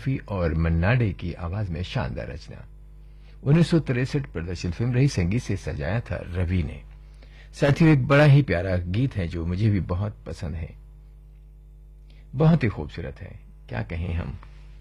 रफी और मन्ना डे की आवाज में शानदार रचना। 1963 प्रदर्शित फिल्म रही, संगीत से सजाया था रवि ने। साथियों, एक बड़ा ही प्यारा गीत है जो मुझे भी बहुत पसंद है, बहुत ही खूबसूरत है, क्या कहें हम।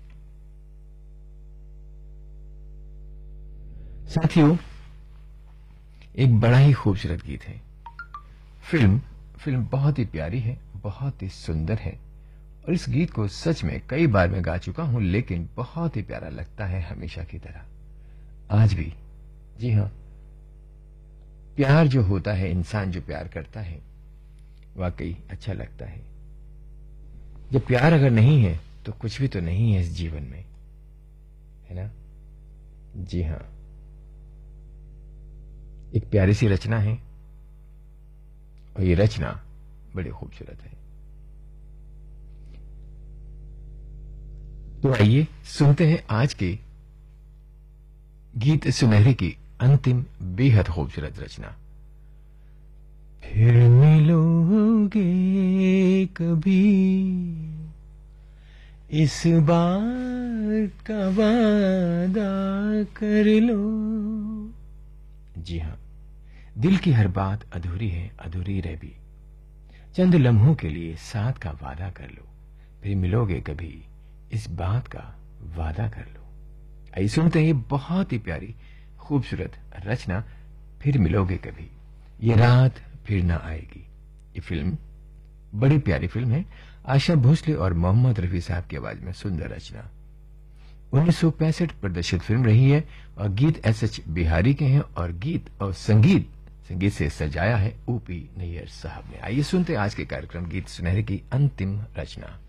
साथियों, एक बड़ा ही खूबसूरत गीत है। फिल्म बहुत ही प्यारी है, बहुत ही सुंदर है, और इस गीत को सच में कई बार मैं गा चुका हूं, लेकिन बहुत ही प्यारा लगता है हमेशा की तरह आज भी। जी हां, प्यार जो होता है, इंसान जो प्यार करता है, वाकई अच्छा लगता है। जब प्यार अगर नहीं है तो कुछ भी तो नहीं है इस जीवन में, है ना। जी हां, एक प्यारी सी रचना है और ये रचना बड़ी खूबसूरत है। तो आइए सुनते हैं आज के गीत सुनहरे की अंतिम बेहद खूबसूरत रचना। फिर मिलोगे कभी, इस बार का वादा कर लो। जी हां, दिल की हर बात अधूरी है, अधूरी रह भी, चंद लम्हों के लिए साथ का वादा कर लो। फिर मिलोगे कभी, इस बात का वादा कर लो। आइए सुनते हैं बहुत ही प्यारी खूबसूरत रचना, फिर मिलोगे कभी, ये रात फिर ना आएगी। ये फिल्म बड़ी प्यारी फिल्म है, आशा भोसले और मोहम्मद रफी साहब की आवाज में सुंदर रचना। 1965 प्रदर्शित फिल्म रही है और गीत एस.एच. बिहारी के हैं और गीत और संगीत से सजाया है ओ.पी. नैयर साहब ने। आइए सुनते हैं आज के कार्यक्रम गीत सुनहरे की अंतिम रचना।